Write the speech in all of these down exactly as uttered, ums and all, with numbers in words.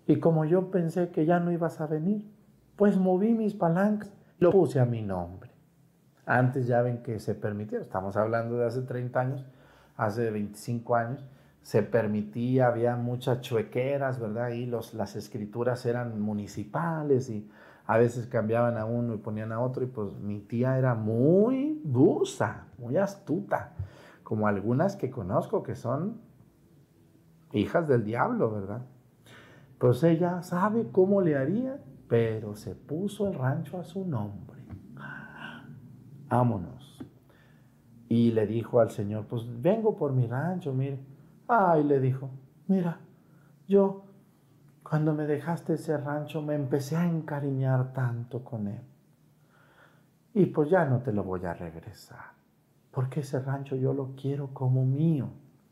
Y como yo pensé que ya no ibas a venir, pues moví mis palancas y lo puse a mi nombre. Antes ya ven que se permitía, estamos hablando de hace treinta años, hace veinticinco años, se permitía, había muchas chuequeras, ¿verdad? Y los, las escrituras eran municipales y a veces cambiaban a uno y ponían a otro. Y pues mi tía era muy busa, muy astuta, como algunas que conozco que son hijas del diablo, ¿verdad? Pues ella sabe cómo le haría, pero se puso el rancho a su nombre. Vámonos. Y le dijo al Señor, pues vengo por mi rancho, mire. Ay, le dijo, mira, yo cuando me dejaste ese rancho me empecé a encariñar tanto con él. Y pues ya no te lo voy a regresar, porque ese rancho yo lo quiero como mío.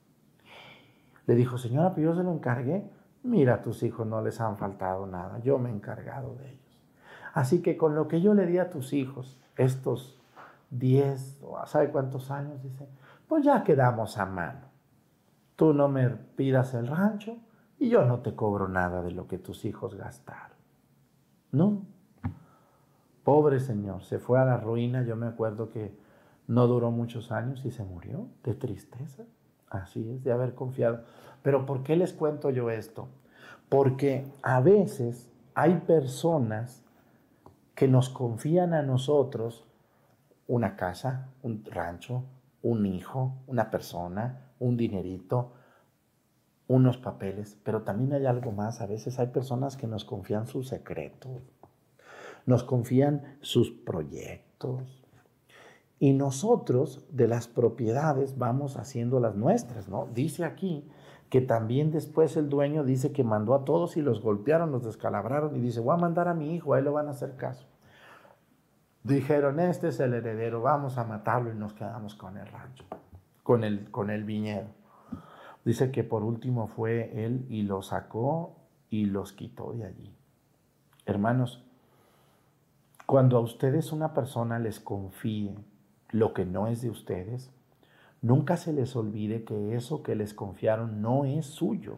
Le dijo, señora, pero yo se lo encargué. Mira, a tus hijos no les han faltado nada, yo me he encargado de ellos. Así que con lo que yo le di a tus hijos, estos diez, o ¿sabe cuántos años? Dice, pues ya quedamos a mano. Tú no me pidas el rancho y yo no te cobro nada de lo que tus hijos gastaron. No. Pobre señor, se fue a la ruina. Yo me acuerdo que no duró muchos años y se murió de tristeza. Así es, de haber confiado. Pero ¿por qué les cuento yo esto? Porque a veces hay personas que nos confían a nosotros una casa, un rancho, un hijo, una persona, un dinerito, unos papeles, pero también hay algo más. A veces hay personas que nos confían sus secretos, nos confían sus proyectos, y nosotros de las propiedades vamos haciendo las nuestras, ¿no? Dice aquí que también después el dueño dice que mandó a todos y los golpearon, los descalabraron, y dice, voy a mandar a mi hijo, a él lo van a hacer caso. Dijeron, este es el heredero, vamos a matarlo, y nos quedamos con el rancho, con el, con el viñedo. Dice que por último fue él y lo sacó y los quitó de allí. Hermanos, cuando a ustedes una persona les confíe lo que no es de ustedes, nunca se les olvide que eso que les confiaron no es suyo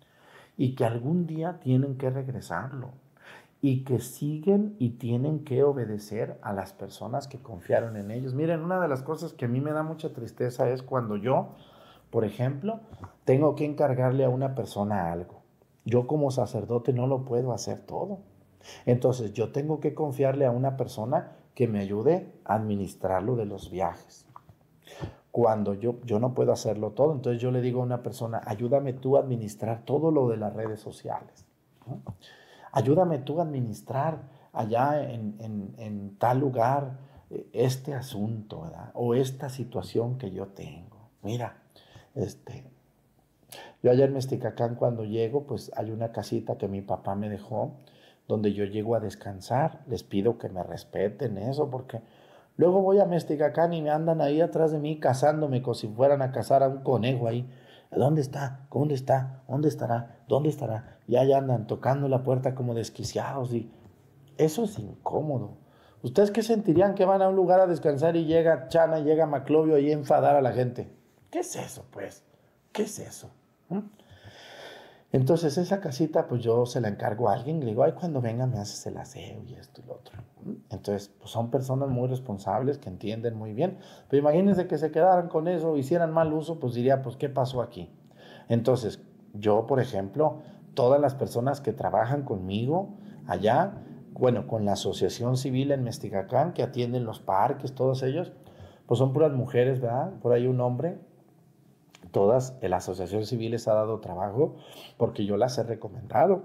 y que algún día tienen que regresarlo y que siguen y tienen que obedecer a las personas que confiaron en ellos. Miren, una de las cosas que a mí me da mucha tristeza es cuando yo, por ejemplo, tengo que encargarle a una persona algo. Yo como sacerdote no lo puedo hacer todo. Entonces yo tengo que confiarle a una persona que me ayude a administrar lo de los viajes. Cuando yo, yo no puedo hacerlo todo, entonces yo le digo a una persona, ayúdame tú a administrar todo lo de las redes sociales, ¿no? Ayúdame tú a administrar allá en, en, en tal lugar este asunto, ¿verdad? O esta situación que yo tengo. Mira, este, yo allá en Mesticacán cuando llego, pues hay una casita que mi papá me dejó, donde yo llego a descansar. Les pido que me respeten eso, porque luego voy a Mesticacán y me andan ahí atrás de mí cazándome como si fueran a cazar a un conejo ahí. ¿Dónde está? ¿Dónde está? ¿Dónde estará? ¿Dónde estará? Y ahí andan tocando la puerta como desquiciados, y eso es incómodo. ¿Ustedes qué sentirían que van a un lugar a descansar y llega Chana, llega Maclovio y a enfadar a la gente? ¿Qué es eso, pues? ¿Qué es eso? ¿Mm? Entonces esa casita pues yo se la encargo a alguien y le digo, ay, cuando venga me haces el aseo y esto y lo otro. Entonces pues son personas muy responsables que entienden muy bien, pero imagínense que se quedaran con eso, hicieran mal uso, pues diría, pues ¿qué pasó aquí? Entonces yo, por ejemplo, todas las personas que trabajan conmigo allá, bueno, con la asociación civil en Mesticacán, que atienden los parques, todos ellos, pues son puras mujeres, ¿verdad? Por ahí un hombre. Todas, la asociación civil les ha dado trabajo porque yo las he recomendado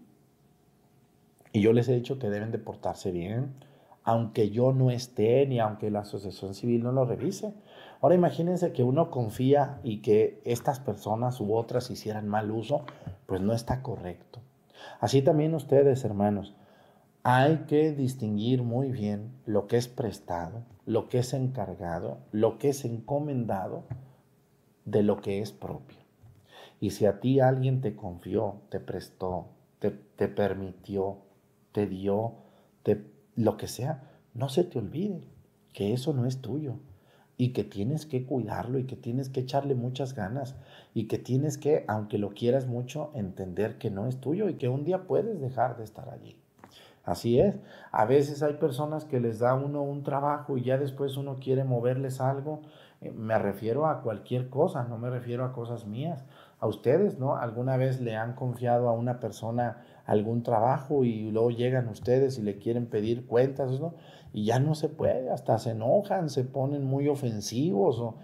y yo les he dicho que deben de portarse bien, aunque yo no esté ni aunque la asociación civil no lo revise. Ahora imagínense que uno confía y que estas personas u otras hicieran mal uso, pues no está correcto. Así también ustedes, hermanos, hay que distinguir muy bien lo que es prestado, lo que es encargado, lo que es encomendado de lo que es propio. Y si a ti alguien te confió, te prestó, te, te permitió, te dio, te, lo que sea, no se te olvide que eso no es tuyo. y que tienes que cuidarlo y que tienes que echarle muchas ganas y que tienes que, aunque lo quieras mucho, entender que no es tuyo y que un día puedes dejar de estar allí. Así es. A veces hay personas que les da uno un trabajo y ya después uno quiere moverles algo. Eh, me refiero a cualquier cosa, no me refiero a cosas mías. A ustedes, ¿no? ¿Alguna vez le han confiado a una persona algún trabajo y luego llegan ustedes y le quieren pedir cuentas, ¿no? Y ya no se puede, hasta se enojan, se ponen muy ofensivos o,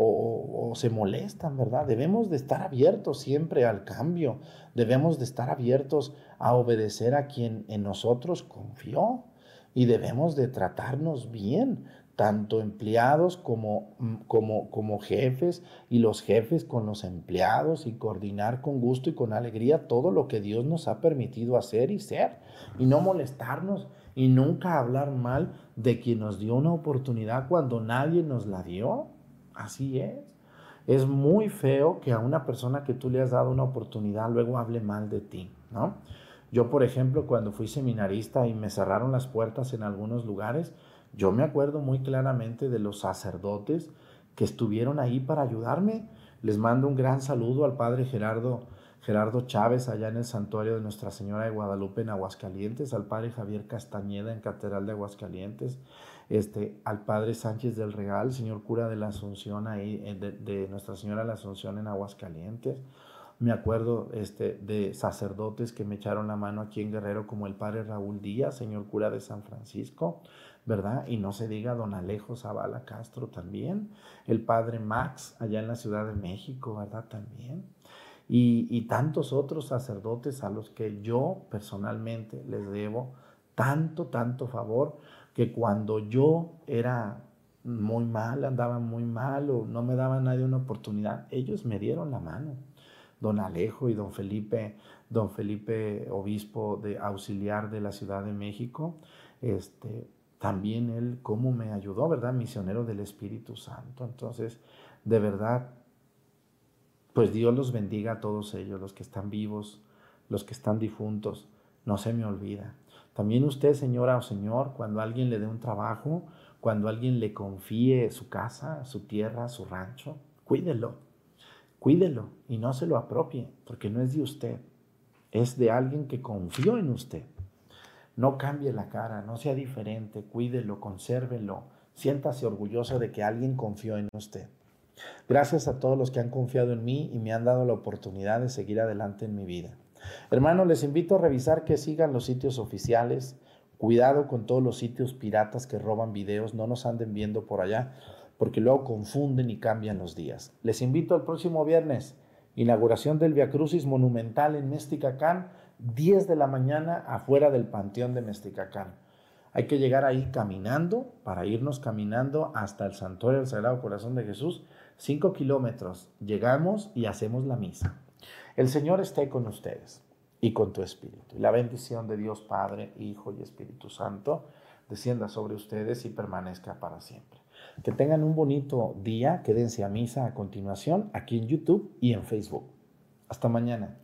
o, o se molestan, ¿verdad? Debemos de estar abiertos siempre al cambio, debemos de estar abiertos a obedecer a quien en nosotros confió y debemos de tratarnos bien, tanto empleados como, como, como jefes y los jefes con los empleados y coordinar con gusto y con alegría todo lo que Dios nos ha permitido hacer y ser y no molestarnos y nunca hablar mal de quien nos dio una oportunidad cuando nadie nos la dio. Así es. Es muy feo que a una persona que tú le has dado una oportunidad luego hable mal de ti, ¿no? Yo, por ejemplo, cuando fui seminarista y me cerraron las puertas en algunos lugares, yo me acuerdo muy claramente de los sacerdotes que estuvieron ahí para ayudarme. Les mando un gran saludo al padre Gerardo, Gerardo Chávez allá en el santuario de Nuestra Señora de Guadalupe en Aguascalientes, al padre Javier Castañeda en Catedral de Aguascalientes, este, al padre Sánchez del Real, señor cura de la Asunción ahí, de, de Nuestra Señora de la Asunción en Aguascalientes. Me acuerdo este, de sacerdotes que me echaron la mano aquí en Guerrero, como el padre Raúl Díaz, señor cura de San Francisco, ¿verdad? Y no se diga don Alejo Zavala Castro también, el padre Max allá en la Ciudad de México, ¿verdad? También. Y, y tantos otros sacerdotes a los que yo personalmente les debo tanto, tanto favor, que cuando yo era muy mal, andaba muy mal o no me daba nadie una oportunidad, ellos me dieron la mano. Don Alejo y don Felipe, don Felipe, obispo de auxiliar de la Ciudad de México, este, también él cómo me ayudó, ¿verdad? Misionero del Espíritu Santo. Entonces, de verdad, pues Dios los bendiga a todos ellos, los que están vivos, los que están difuntos, no se me olvida. También usted, señora o señor, cuando alguien le dé un trabajo, cuando alguien le confíe su casa, su tierra, su rancho, cuídelo. Cuídelo y no se lo apropie, porque no es de usted, es de alguien que confió en usted. No cambie la cara, no sea diferente, cuídelo, consérvelo, siéntase orgulloso de que alguien confió en usted. Gracias a todos los que han confiado en mí y me han dado la oportunidad de seguir adelante en mi vida. Hermanos, les invito a revisar que sigan los sitios oficiales. Cuidado con todos los sitios piratas que roban videos, no nos anden viendo por allá, porque luego confunden y cambian los días. Les invito al próximo viernes, inauguración del Via Crucis monumental en Mesticacán, diez de la mañana afuera del Panteón de Mesticacán. Hay que llegar ahí caminando, para irnos caminando hasta el Santuario del Sagrado Corazón de Jesús, cinco kilómetros. Llegamos y hacemos la misa. El Señor esté con ustedes y con tu espíritu. Y la bendición de Dios Padre, Hijo y Espíritu Santo descienda sobre ustedes y permanezca para siempre. Que tengan un bonito día, quédense a misa a continuación aquí en YouTube y en Facebook. Hasta mañana.